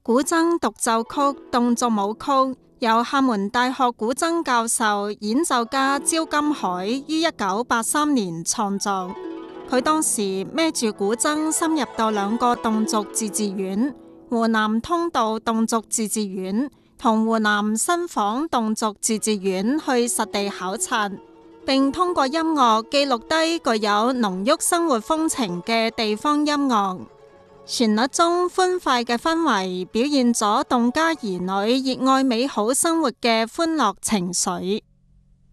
古箏獨奏曲動俗舞曲由廈門大學古箏教授演奏家焦金海於1983年創作。佢當時孭住古箏深入到2個侗族自治縣，湖南通道侗族自治縣同湖南新坊侗族自治縣去實地考察，並通過音樂記錄低具有濃郁生活風情嘅地方音樂。旋律中歡快嘅氛圍表現咗侗家兒女熱愛美好生活嘅歡樂情緒。